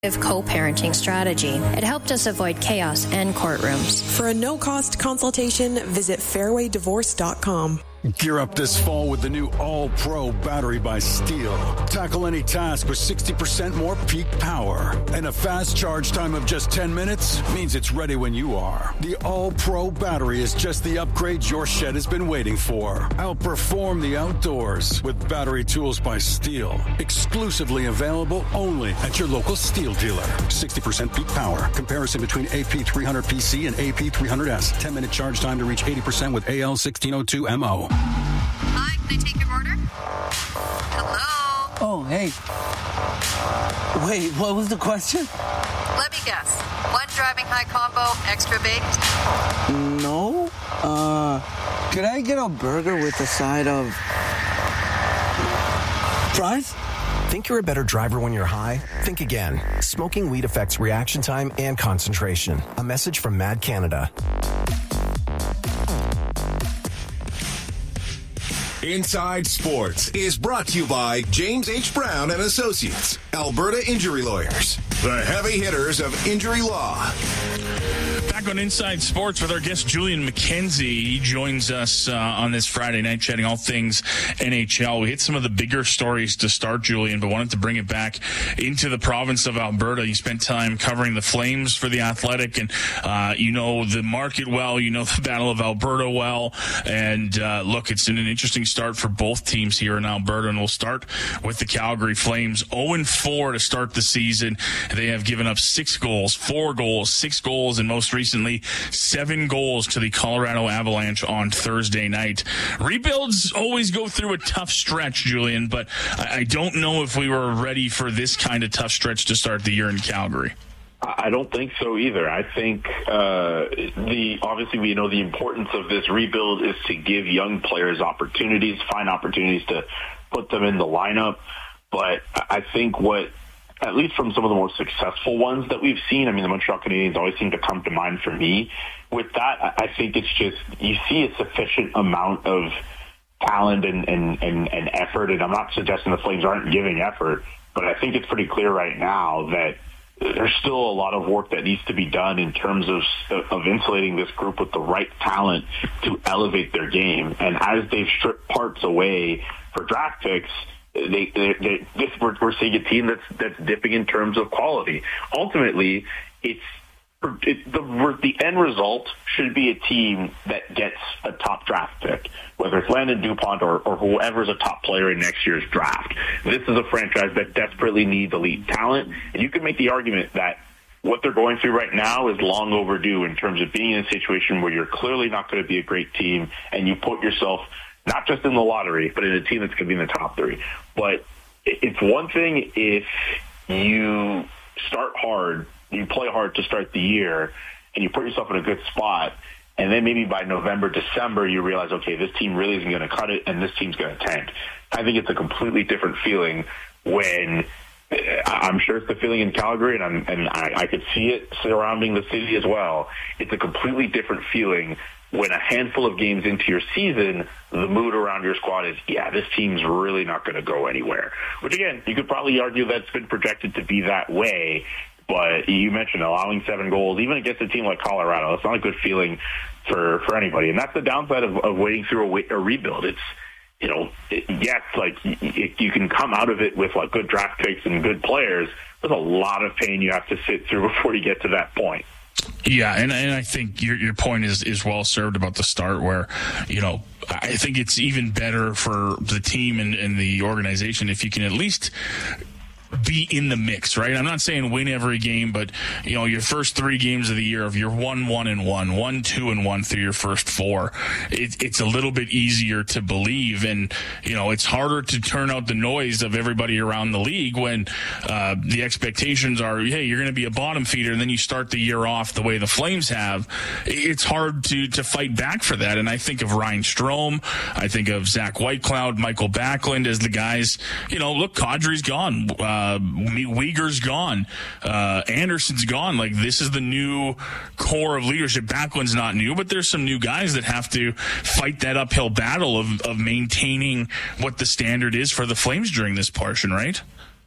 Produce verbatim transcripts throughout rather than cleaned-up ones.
co-parenting strategy. It helped us avoid chaos and courtrooms. For a no-cost consultation, visit fairway divorce dot com. Gear up this fall with the new All-Pro battery by Steel. Tackle any task with sixty percent more peak power. And a fast charge time of just ten minutes means it's ready when you are. The All-Pro battery is just the upgrade your shed has been waiting for. Outperform the outdoors with battery tools by Steel. Exclusively available only at your local Steel dealer. sixty percent peak power. Comparison between A P three hundred P C and A P three hundred S. ten minute charge time to reach eighty percent with A L sixteen oh two M O. Hi, can I take your order? Hello? Oh, hey. Wait, what was the question? Let me guess. One driving high combo, extra baked? No. Uh, could I get a burger with a side of fries? Think you're a better driver when you're high? Think again. Smoking weed affects reaction time and concentration. A message from Mad Canada. Inside Sports is brought to you by James H. Brown and Associates, Alberta Injury Lawyers, the heavy hitters of injury law. Back on Inside Sports with our guest Julian McKenzie. He joins us uh, on this Friday night chatting all things N H L. We hit some of the bigger stories to start, Julian, but wanted to bring it back into the province of Alberta. You spent time covering the Flames for The Athletic, and uh, you know the market well, you know the Battle of Alberta well, and uh, look, it's been an interesting start for both teams here in Alberta, and we'll start with the Calgary Flames. oh and four to start the season. They have given up six goals, four goals, six goals, and most recently seven goals to the Colorado Avalanche on Thursday night. Rebuilds always go through a tough stretch, Julian, but I don't know if we were ready for this kind of tough stretch to start the year in Calgary. I don't think so either. I think uh, the obviously we know the importance of this rebuild is to give young players opportunities, find opportunities to put them in the lineup. But I think what, at least from some of the more successful ones that we've seen, I mean, the Montreal Canadiens always seem to come to mind for me. With that, I think it's just you see a sufficient amount of talent and, and, and, and effort, and I'm not suggesting the Flames aren't giving effort, but I think it's pretty clear right now that there's still a lot of work that needs to be done in terms of of insulating this group with the right talent to elevate their game. And as they've stripped parts away for draft picks, they, they, they this we're, we're seeing a team that's that's dipping in terms of quality. Ultimately, it's it, the the end result should be a team that gets a top draft pick, whether it's Landon Dupont or, or whoever's a top player in next year's draft. This is a franchise that desperately needs elite talent, and you can make the argument that what they're going through right now is long overdue in terms of being in a situation where you're clearly not going to be a great team, and you put yourself not just in the lottery, but in a team that's going to be in the top three. But it's one thing if you start hard, you play hard to start the year, and you put yourself in a good spot, and then maybe by November, December, you realize, okay, this team really isn't going to cut it, and this team's going to tank. I think it's a completely different feeling when I'm sure it's the feeling in Calgary, and, I'm, and I, I could see it surrounding the city as well. It's a completely different feeling when a handful of games into your season, the mood around your squad is, yeah, this team's really not going to go anywhere. Which, again, you could probably argue that's been projected to be that way. But you mentioned allowing seven goals, even against a team like Colorado. It's not a good feeling for, for anybody. And that's the downside of, of waiting through a, a rebuild. It's, you know, it, yes, like it, you can come out of it with like good draft picks and good players. There's a lot of pain you have to sit through before you get to that point. Yeah, and and I think your your point is, is well served about the start where, you know, I think it's even better for the team and, and the organization if you can at least be in the mix, right? I'm not saying win every game, but you know, your first three games of the year, if you're one, one and one, one, two and one through your first four, it, it's a little bit easier to believe. And, you know, it's harder to turn out the noise of everybody around the league when uh, the expectations are, hey, you're going to be a bottom feeder, and then you start the year off the way the Flames have. It's hard to, to fight back for that. And I think of Ryan Strome, I think of Zach Whitecloud, Michael Backlund as the guys, you know, look, Kadri's gone. Uh, Uh, Uyghur's gone. Uh, Anderson's gone. Like, this is the new core of leadership. Backlund's not new, but there's some new guys that have to fight that uphill battle of, of maintaining what the standard is for the Flames during this portion, right?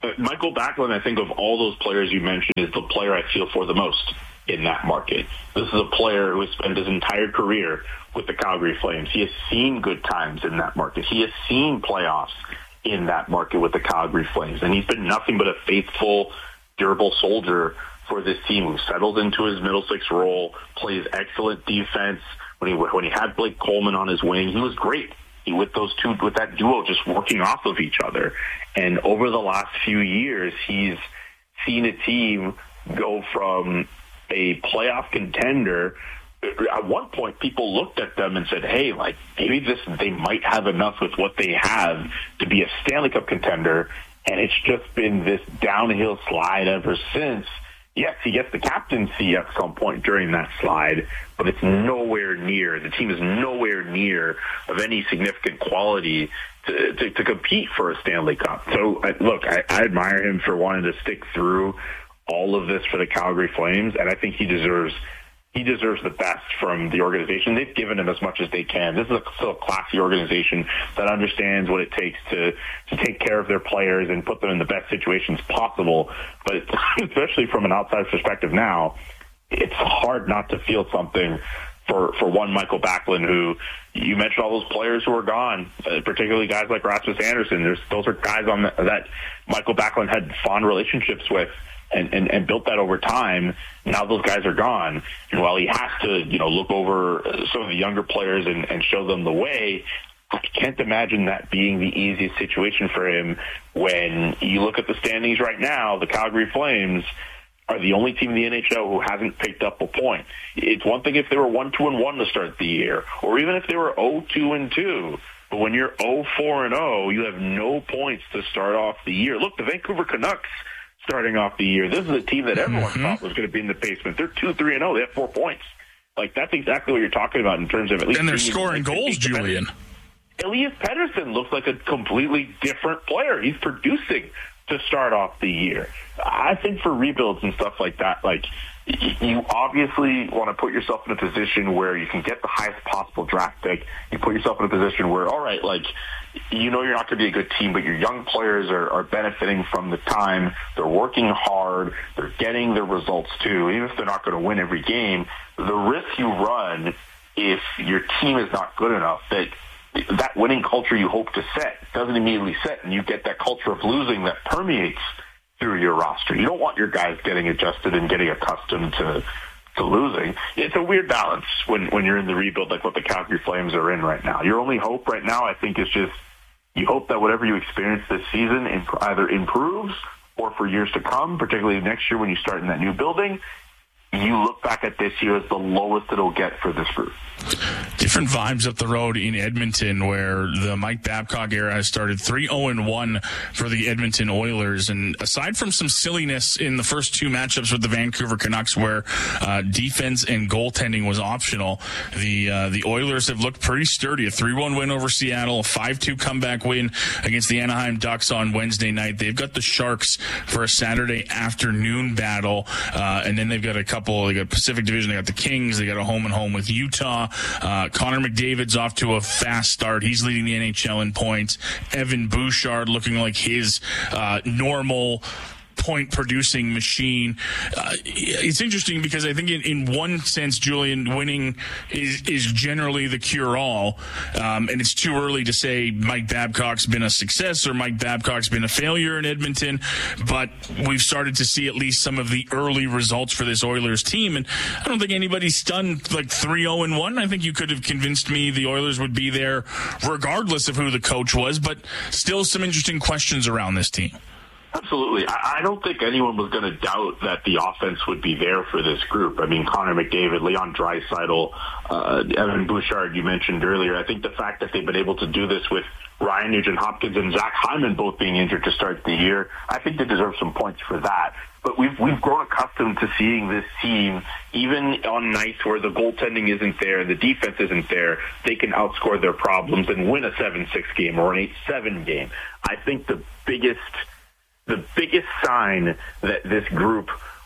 Michael Backlund, I think of all those players you mentioned, is the player I feel for the most in that market. This is a player who has spent his entire career with the Calgary Flames. He has seen good times in that market. He has seen playoffs in that market with the Calgary Flames. And he's been nothing but a faithful, durable soldier for this team who settled into his middle six role, plays excellent defense. When he when he had Blake Coleman on his wing, he was great. He, with those two, with that duo just working off of each other. And over the last few years, he's seen a team go from a playoff contender. At one point, people looked at them and said, hey, like, maybe this they might have enough with what they have to be a Stanley Cup contender. And it's just been this downhill slide ever since. Yes, he gets the captaincy at some point during that slide, but it's nowhere near. The team is nowhere near of any significant quality to, to, to compete for a Stanley Cup. So, I, look, I, I admire him for wanting to stick through all of this for the Calgary Flames, and I think he deserves he deserves the best from the organization. They've given him as much as they can. This is a, still a classy organization that understands what it takes to, to take care of their players and put them in the best situations possible. But especially from an outside perspective now, it's hard not to feel something for, for one Michael Backlund, who you mentioned all those players who are gone, uh, particularly guys like Rasmus Andersson. There's, those are guys on the, that Michael Backlund had fond relationships with. And, and, and built that over time. Now those guys are gone. And while he has to, you know, look over some of the younger players and, and show them the way, I can't imagine that being the easiest situation for him. When you look at the standings right now, the Calgary Flames are the only team in the N H L who hasn't picked up a point. It's one thing if they were one two and one to start the year, or even if they were oh two and two. But when you're oh four and oh, you have no points to start off the year. Look, the Vancouver Canucks, starting off the year, this is a team that everyone mm-hmm. thought was going to be in the basement. They're two, three, and oh. They have four points. Like, that's exactly what you're talking about in terms of at least. And they're scoring goals, Julian. Elias Pettersson looks like a completely different player. He's producing to start off the year. I think for rebuilds and stuff like that, like, you obviously want to put yourself in a position where you can get the highest possible draft pick. You put yourself in a position where, all right, like, you know you're not going to be a good team, but your young players are, are benefiting from the time. They're working hard. They're getting their results too. Even if they're not going to win every game, the risk you run if your team is not good enough, that that winning culture you hope to set doesn't immediately set, and you get that culture of losing that permeates through your roster. You don't want your guys getting adjusted and getting accustomed to to losing. It's a weird balance when, when you're in the rebuild like what the Calgary Flames are in right now. Your only hope right now, I think, is just you hope that whatever you experience this season imp- either improves or for years to come, particularly next year when you start in that new building, you look back at this year as the lowest it'll get for this group. Different vibes up the road in Edmonton, where the Mike Babcock era has started three oh and one for the Edmonton Oilers. And aside from some silliness in the first two matchups with the Vancouver Canucks, where uh, defense and goaltending was optional, the uh, the Oilers have looked pretty sturdy. A three one win over Seattle, a five two comeback win against the Anaheim Ducks on Wednesday night. They've got the Sharks for a Saturday afternoon battle, uh, and then they've got a couple. They got Pacific Division. They got the Kings. They got a home and home with Utah. Uh, Connor McDavid's off to a fast start. He's leading the N H L in points. Evan Bouchard looking like his uh, normal point-producing machine. Uh, it's interesting because I think in, in one sense, Julian, winning is, is generally the cure-all, um, and it's too early to say Mike Babcock's been a success or Mike Babcock's been a failure in Edmonton, but we've started to see at least some of the early results for this Oilers team, and I don't think anybody's stunned like three oh and one. I think you could have convinced me the Oilers would be there regardless of who the coach was, but still some interesting questions around this team. Absolutely. I don't think anyone was going to doubt that the offense would be there for this group. I mean, Connor McDavid, Leon Draisaitl, uh, Evan Bouchard, you mentioned earlier. I think the fact that they've been able to do this with Ryan Nugent-Hopkins and Zach Hyman both being injured to start the year, I think they deserve some points for that. But we've we've grown accustomed to seeing this team, even on nights where the goaltending isn't there, the defense isn't there, they can outscore their problems and win a seven six game or an eight seven game. I think the biggest... The biggest sign that this group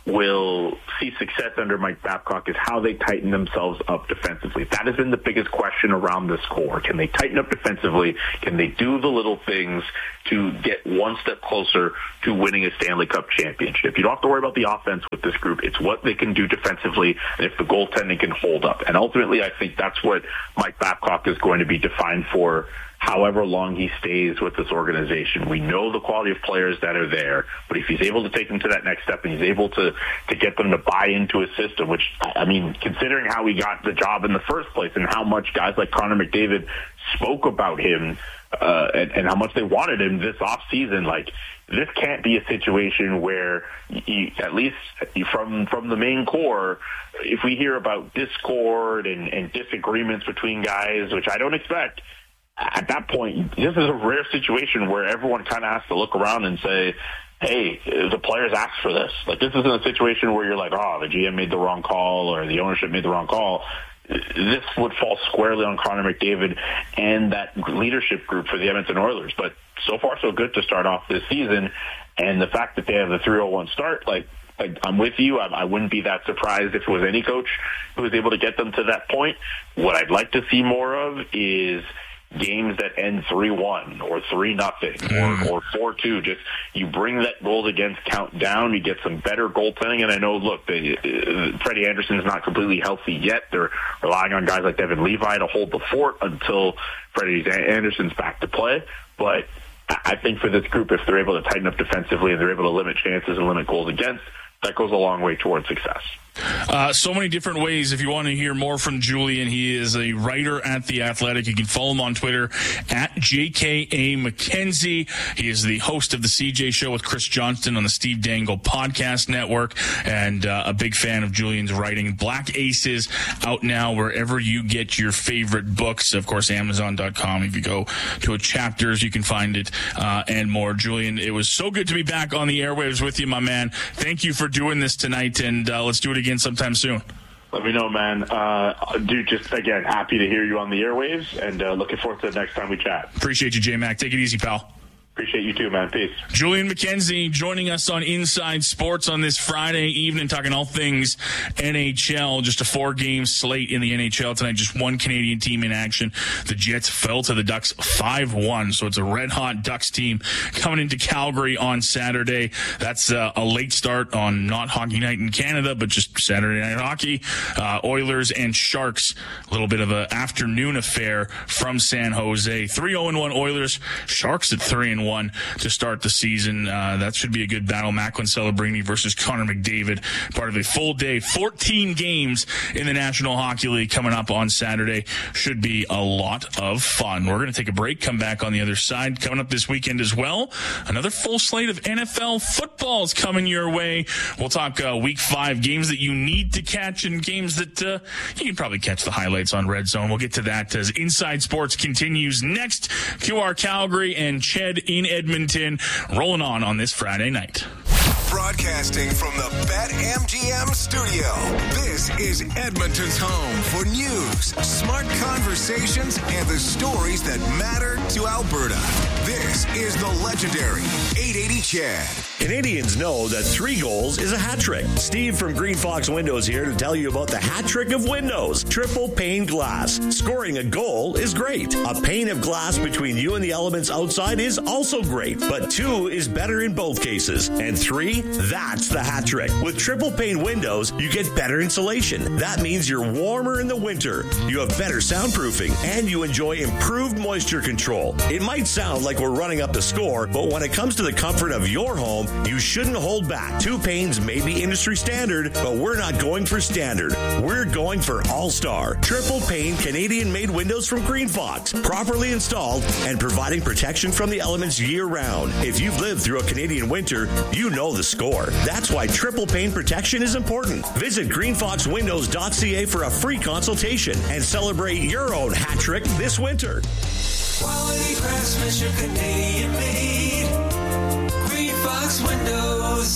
will see success under Mike Babcock is how they tighten themselves up defensively. That has been the biggest question around this core. Can they tighten up defensively? Can they do the little things to get one step closer to winning a Stanley Cup championship? You don't have to worry about the offense with this group. It's what they can do defensively and if the goaltending can hold up. And ultimately, I think that's what Mike Babcock is going to be defined for however long he stays with this organization. We know the quality of players that are there, but if he's able to take them to that next step and he's able to, to get them to buy into his system, which, I mean, considering how he got the job in the first place and how much guys like Connor McDavid spoke about him uh, and, and how much they wanted him this offseason, like, this can't be a situation where, you, at least from from the main core, if we hear about discord and, and disagreements between guys, which I don't expect, at that point, this is a rare situation where everyone kind of has to look around and say, hey, the players asked for this. Like, this isn't a situation where you're like, oh, the G M made the wrong call or the ownership made the wrong call. This would fall squarely on Connor McDavid and that leadership group for the Edmonton Oilers. But so far, so good to start off this season. And the fact that they have the three oh one start, like, like I'm with you. I, I wouldn't be that surprised if it was any coach who was able to get them to that point. What I'd like to see more of is games that end three one or three nothing or, or four two. Just you bring that goals against count down, you get some better goaltending. And I know, look, they, uh, Freddie Anderson's not completely healthy yet. They're relying on guys like Devin Levi to hold the fort until Freddie Anderson's back to play. But I think for this group, if they're able to tighten up defensively and they're able to limit chances and limit goals against, that goes a long way towards success. Uh, so many different ways. If you want to hear more from Julian, he is a writer at The Athletic. You can follow him on Twitter at J K A McKenzie. He is the host of the C J Show with Chris Johnston on the Steve Dangle Podcast Network, and uh, a big fan of Julian's writing. Black Aces out now wherever you get your favorite books. Of course, Amazon dot com. If you go to a Chapters, you can find it uh, and more. Julian, it was so good to be back on the airwaves with you, my man. Thank you for doing this tonight, and uh, let's do it again sometime soon. Let me know, man. Uh, dude, just, again, happy to hear you on the airwaves, and uh, looking forward to the next time we chat. Appreciate you, J-Mac. Take it easy, pal. Appreciate you too, man. Peace. Julian McKenzie joining us on Inside Sports on this Friday evening, talking all things N H L. Just a four-game slate in the N H L tonight. Just one Canadian team in action. The Jets fell to the Ducks five one, so it's a red-hot Ducks team coming into Calgary on Saturday. That's uh, a late start on not Hockey Night in Canada, but just Saturday Night Hockey. Uh, Oilers and Sharks, a little bit of an afternoon affair from San Jose. three oh one Oilers, Sharks at three and one. One to start the season. Uh, that should be a good battle. Macklin Celebrini versus Connor McDavid. Part of a full day, fourteen games in the National Hockey League coming up on Saturday. Should be a lot of fun. We're going to take a break, come back on the other side. Coming up this weekend as well, another full slate of N F L football is coming your way. We'll talk uh, week five, games that you need to catch and games that uh, you can probably catch the highlights on Red Zone. We'll get to that as Inside Sports continues next. Q R Calgary and Ched in Edmonton, rolling on on this Friday night. Broadcasting from the BetMGM studio, this is Edmonton's home for news, smart conversations, and the stories that matter to Alberta. This is the legendary eight eighty Ched. Canadians know that three goals is a hat trick. Steve from Green Fox Windows here to tell you about the hat trick of windows. Triple pane glass. Scoring a goal is great. A pane of glass between you and the elements outside is also great, but two is better in both cases. And three, that's the hat trick. With triple pane windows, you get better insulation. That means you're warmer in the winter, you have better soundproofing, and you enjoy improved moisture control. It might sound like we're running up the score, but when it comes to the comfort of your home, you shouldn't hold back. Two panes may be industry standard, but we're not going for standard. We're going for all-star. Triple pane Canadian-made windows from Green Fox, properly installed and providing protection from the elements year-round. If you've lived through a Canadian winter, you know the score. That's why triple pane protection is important. Visit green fox windows dot c a for a free consultation and celebrate your own hat trick this winter. Quality craftsmanship, Canadian made. Green Fox Windows. Welcome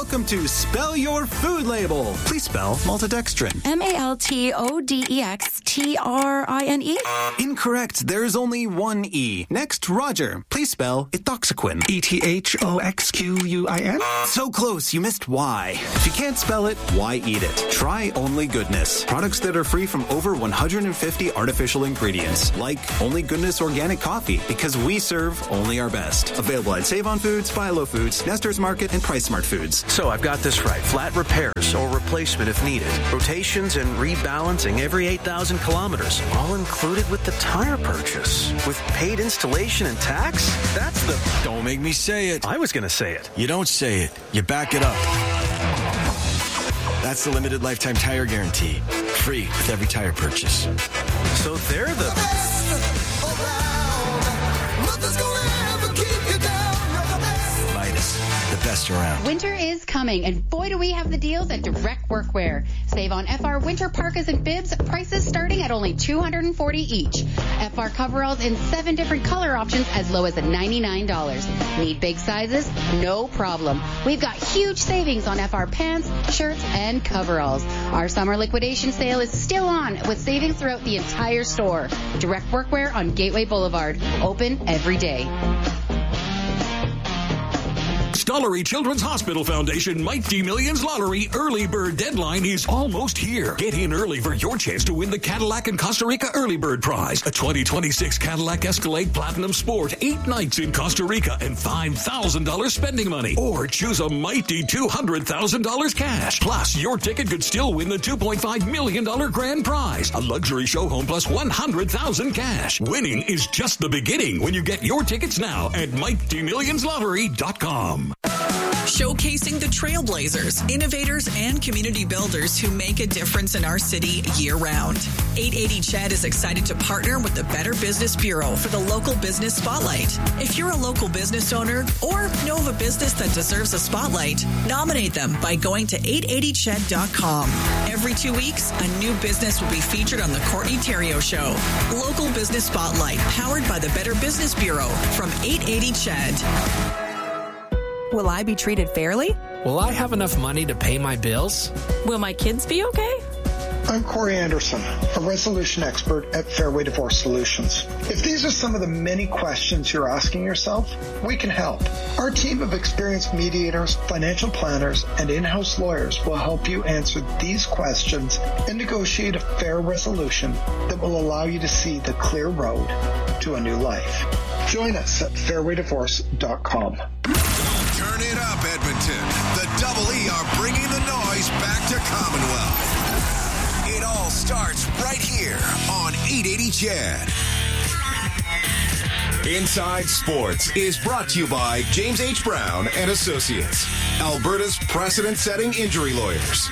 Welcome to Spell Your Food Label. Please spell maltodextrin. M A L T O D E X T R I N E? Incorrect. There is only one E. Next, Roger. Please spell ethoxyquin. E T H O X Q U I N? So close, you missed Y. If you can't spell it, why eat it? Try Only Goodness. Products that are free from over one hundred fifty artificial ingredients, like Only Goodness Organic Coffee, because we serve only our best. Available at Save On Foods, Philo Foods, Nestor's Market, and Price Smart Foods. So I've got this right. Flat repairs or replacement if needed. Rotations and rebalancing every eight thousand kilometers. All included with the tire purchase. With paid installation and tax? That's the... Don't make me say it. I was going to say it. You don't say it. You back it up. That's the limited lifetime tire guarantee. Free with every tire purchase. So they're the... The best around. Winter is coming, and boy, do we have the deals at Direct Workwear. Save on F R winter parkas and bibs, prices starting at only two hundred forty dollars each. F R coveralls in seven different color options as low as ninety-nine dollars. Need big sizes? No problem. We've got huge savings on F R pants, shirts, and coveralls. Our summer liquidation sale is still on with savings throughout the entire store. Direct Workwear on Gateway Boulevard. Open every day. Stollery Children's Hospital Foundation Mighty Millions Lottery early bird deadline is almost here. Get in early for your chance to win the Cadillac and Costa Rica early bird prize. A twenty twenty-six Cadillac Escalade Platinum Sport, eight nights in Costa Rica and five thousand dollars spending money. Or choose a mighty two hundred thousand dollars cash. Plus, your ticket could still win the two point five million dollars grand prize. A luxury show home plus one hundred thousand dollars cash. Winning is just the beginning when you get your tickets now at mighty millions lottery dot com. Showcasing the trailblazers, innovators, and community builders who make a difference in our city year-round. eight eighty C H E D is excited to partner with the Better Business Bureau for the Local Business Spotlight. If you're a local business owner or know of a business that deserves a spotlight, nominate them by going to eight eighty C H E D dot com. Every two weeks, a new business will be featured on the Courtney Theriault Show. Local Business Spotlight, powered by the Better Business Bureau from eight eighty C H E D. Will I be treated fairly? Will I have enough money to pay my bills? Will my kids be okay? I'm Corey Anderson, a resolution expert at Fairway Divorce Solutions. If these are some of the many questions you're asking yourself, we can help. Our team of experienced mediators, financial planners, and in-house lawyers will help you answer these questions and negotiate a fair resolution that will allow you to see the clear road to a new life. Join us at fairway divorce dot com. Turn it up, Edmonton. The Double E are bringing the noise back to Commonwealth. It all starts right here on eight eighty C H E D. Inside Sports is brought to you by James H. Brown and Associates, Alberta's precedent-setting injury lawyers.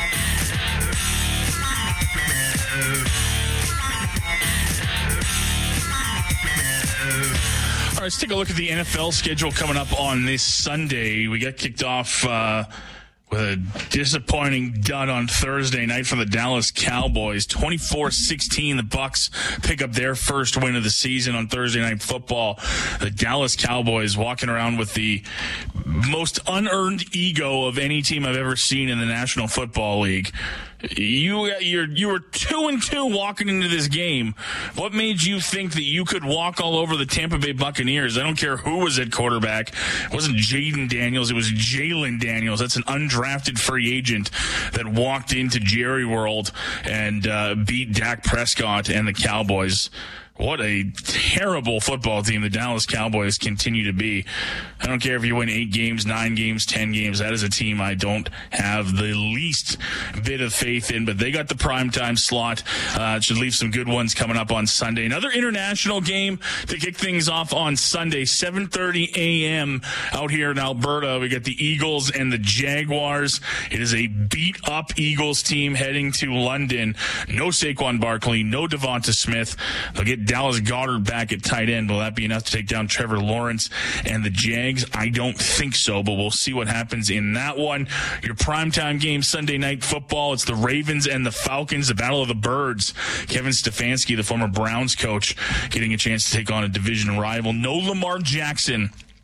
All right, let's take a look at the N F L schedule coming up on this Sunday. We got kicked off uh, with a disappointing dud on Thursday night for the Dallas Cowboys. twenty-four sixteen, the Bucs pick up their first win of the season on Thursday Night Football. The Dallas Cowboys walking around with the most unearned ego of any team I've ever seen in the National Football League. You you're, you were two and two walking into this game. What made you think that you could walk all over the Tampa Bay Buccaneers? I don't care who was at quarterback. It wasn't Jaden Daniels. It was Jalen Daniels. That's an undrafted free agent that walked into Jerry World and uh, beat Dak Prescott and the Cowboys. What a terrible football team the Dallas Cowboys continue to be. I don't care if you win eight games, nine games, ten games. That is a team I don't have the least bit of faith in, but they got the primetime slot. Uh, it should leave some good ones coming up on Sunday. Another international game to kick things off on Sunday, seven thirty a.m. out here in Alberta. We got the Eagles and the Jaguars. It is a beat-up Eagles team heading to London. No Saquon Barkley, no Devonta Smith. They'll get Dallas Goedert back at tight end. Will that be enough to take down Trevor Lawrence and the Jags? I don't think so, but we'll see what happens in that one. Your primetime game, Sunday Night Football. It's the Ravens and the Falcons, the Battle of the Birds. Kevin Stefanski, the former Browns coach, getting a chance to take on a division rival. No Lamar Jackson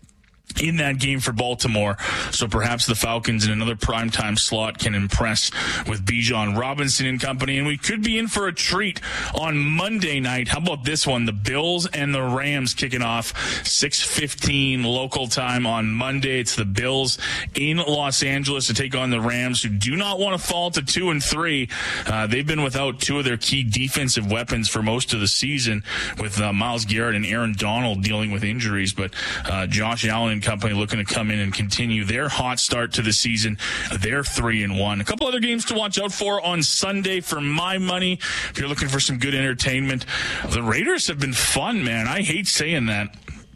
in that game for Baltimore. So perhaps the Falcons in another primetime slot can impress with Bijan Robinson and company. And we could be in for a treat on Monday night. How about this one? The Bills and the Rams kicking off six fifteen local time on Monday. It's the Bills in Los Angeles to take on the Rams, who do not want to fall to two and three. Uh, they've been without two of their key defensive weapons for most of the season, with uh, Myles Garrett and Aaron Donald dealing with injuries. But uh, Josh Allen and company looking to come in and continue their hot start to the season. They're three and one. A couple other games to watch out for on Sunday for my money. If you're looking for some good entertainment, the Raiders have been fun, man. I hate saying that.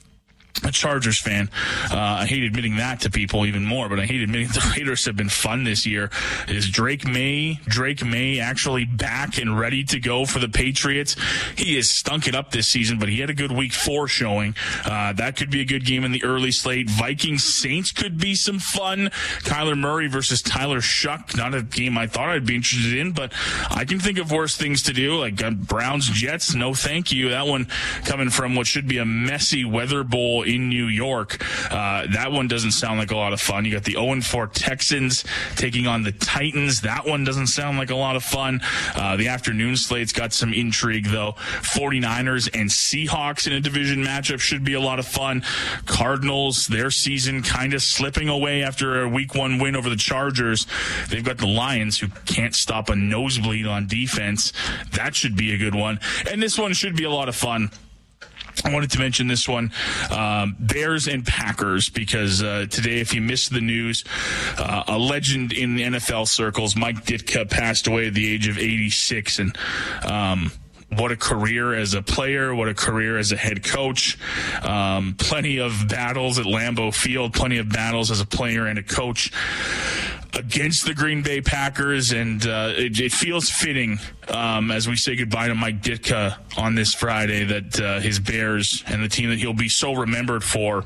A Chargers fan. Uh, I hate admitting that to people even more, but I hate admitting the Raiders have been fun this year. Is Drake May, Drake May actually back and ready to go for the Patriots? He has stunk it up this season, but he had a good week four showing. Uh, that could be a good game in the early slate. Vikings Saints could be some fun. Kyler Murray versus Tyler Shuck. Not a game I thought I'd be interested in, but I can think of worse things to do, like uh, Browns Jets. No thank you. That one coming from what should be a messy weather bowl in New York. Uh, that one doesn't sound like a lot of fun. You got the oh and four Texans taking on the Titans. That one doesn't sound like a lot of fun. Uh, the afternoon slate's got some intrigue, though. forty-niners and Seahawks in a division matchup should be a lot of fun. Cardinals, their season kind of slipping away after a week one win over the Chargers. They've got the Lions, who can't stop a nosebleed on defense. That should be a good one. And this one should be a lot of fun. I wanted to mention this one, um, Bears and Packers, because uh, today, if you missed the news, uh, a legend in the N F L circles, Mike Ditka, passed away at the age of eighty-six, and um, what a career as a player, what a career as a head coach. Um, plenty of battles at Lambeau Field, plenty of battles as a player and a coach against the Green Bay Packers, and uh, it, it feels fitting um, as we say goodbye to Mike Ditka on this Friday that uh, his Bears and the team that he'll be so remembered for,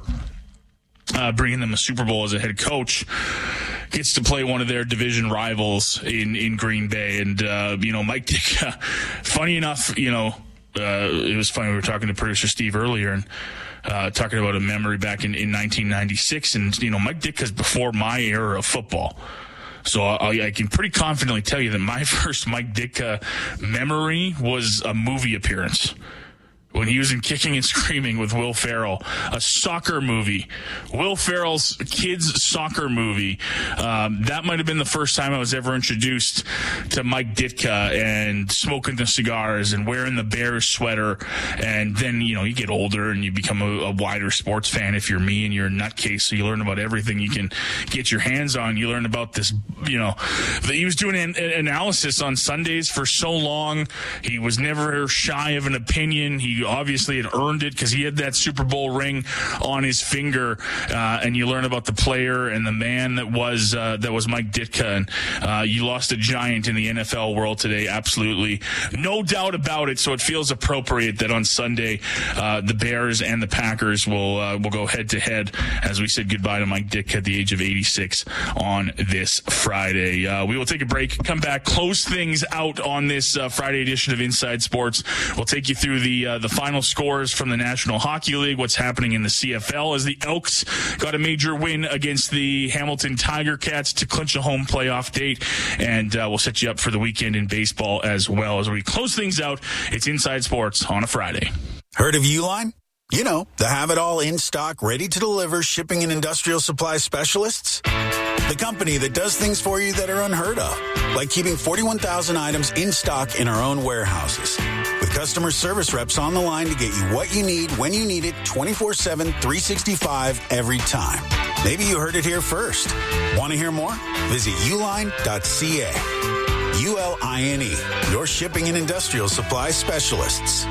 uh, bringing them a Super Bowl as a head coach, gets to play one of their division rivals in, in Green Bay. And, uh, you know, Mike Ditka, funny enough, you know, uh, it was funny, we were talking to producer Steve earlier, and Uh, talking about a memory back in, in nineteen ninety-six. And, you know, Mike Ditka's before my era of football. So I, I can pretty confidently tell you that my first Mike Ditka memory was a movie appearance, when he was in Kicking and Screaming with Will Ferrell, a soccer movie, Will Ferrell's kids' soccer movie. Um, that might have been the first time I was ever introduced to Mike Ditka, and smoking the cigars and wearing the Bears sweater. And then, you know, you get older and you become a, a wider sports fan. If you're me and you're a nutcase, so you learn about everything you can get your hands on. You learn about this, you know, that he was doing an, an analysis on Sundays for so long. He was never shy of an opinion. He obviously had earned it because he had that Super Bowl ring on his finger, uh, and you learn about the player and the man that was uh, that was Mike Ditka. And uh, you lost a giant in the N F L world today, absolutely, no doubt about it. So it feels appropriate that on Sunday uh, the Bears and the Packers will uh, will go head to head as we said goodbye to Mike Ditka at the age of eighty-six on this Friday. Uh, we will take a break, come back, close things out on this uh, Friday edition of Inside Sports. We'll take you through the uh, the final scores from the National Hockey League, what's happening in the C F L as the Elks got a major win against the Hamilton Tiger Cats to clinch a home playoff date, and uh, we'll set you up for the weekend in baseball as well. As we close things out, it's Inside Sports on a Friday. Heard of Uline? You know, the have-it-all in stock, ready to deliver shipping and industrial supply specialists? The company that does things for you that are unheard of, like keeping forty-one thousand items in stock in our own warehouses. With customer service reps on the line to get you what you need when you need it twenty-four seven, three sixty-five every time. Maybe you heard it here first. Want to hear more? Visit uline dot c a. U L I N E, your shipping and industrial supply specialists.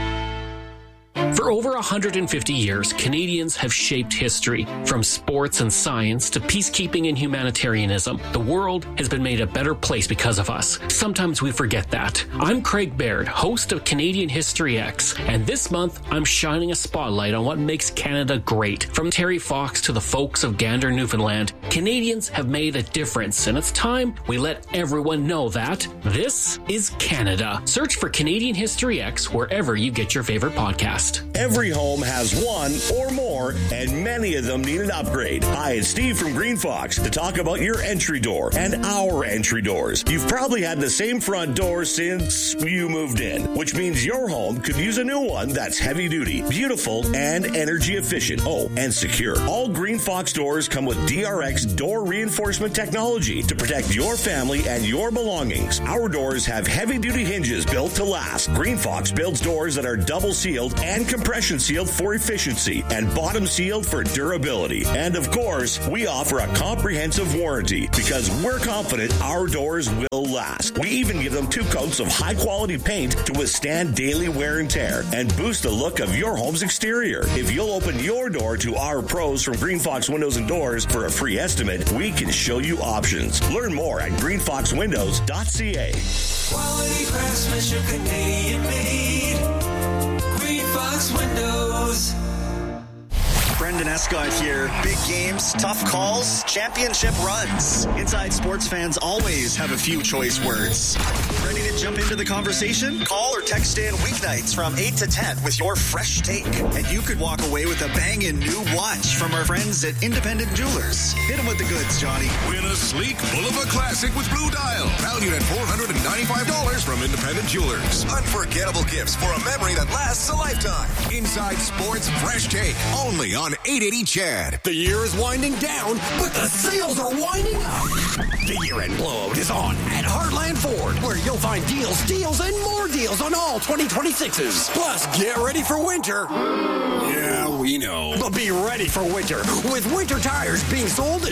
For over one hundred fifty years, Canadians have shaped history. From sports and science to peacekeeping and humanitarianism, the world has been made a better place because of us. Sometimes we forget that. I'm Craig Baird, host of Canadian History X, and this month I'm shining a spotlight on what makes Canada great. From Terry Fox to the folks of Gander, Newfoundland, Canadians have made a difference, and it's time we let everyone know that this is Canada. Search for Canadian History X wherever you get your favorite podcasts. last. Every home has one or more, and many of them need an upgrade. Hi, it's Steve from Green Fox to talk about your entry door and our entry doors. You've probably had the same front door since you moved in, which means your home could use a new one that's heavy duty, beautiful, and energy efficient. Oh, and secure. All Green Fox doors come with D R X door reinforcement technology to protect your family and your belongings. Our doors have heavy duty hinges built to last. Green Fox builds doors that are double sealed and compression sealed for efficiency and bottom sealed for durability. And of course, we offer a comprehensive warranty because we're confident our doors will last. We even give them two coats of high quality paint to withstand daily wear and tear and boost the look of your home's exterior. If you'll open your door to our pros from Green Fox Windows and Doors for a free estimate, we can show you options. Learn more at green fox windows dot c a. Quality craftsmanship, Canadian made. Green Fox Windows. Brendan Escott here. Big games, tough calls, championship runs. Inside Sports fans always have a few choice words. Ready to jump into the conversation? Call or text in weeknights from eight to ten with your fresh take. And you could walk away with a banging new watch from our friends at Independent Jewelers. Hit them with the goods, Johnny. Win a sleek Bulova Classic with Blue Dial. Valued at four hundred ninety-five dollars from Independent Jewelers. Unforgettable gifts for a memory that lasts a lifetime. Inside Sports Fresh Take. Only on eight eighty C H E D. The year is winding down, but the sales are winding up. The year-end blowout is on at Heartland Ford, where you'll find deals, deals, and more deals on all twenty twenty-sixes. Plus, get ready for winter. Yeah, we know. But be ready for winter with winter tires being sold at